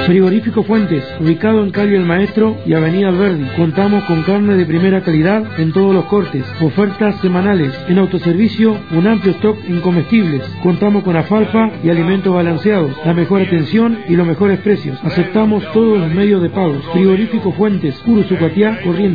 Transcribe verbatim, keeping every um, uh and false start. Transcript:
Frigorífico Fuentes, ubicado en calle El Maestro y avenida Alberdi. Contamos con carne de primera calidad en todos los cortes, ofertas semanales, en autoservicio un amplio stock en comestibles. Contamos con alfalfa y alimentos balanceados, la mejor atención y los mejores precios. Aceptamos todos los medios de pago. Frigorífico Fuentes, Uruzucuatiá, Corrientes.